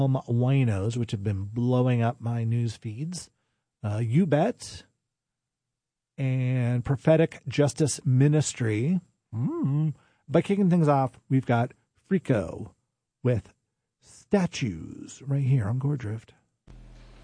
Winos, which have been blowing up my news feeds. You Bet and Prophetic Justice Ministry. By kicking things off, we've got Freako with Statues right here on Gore Drift.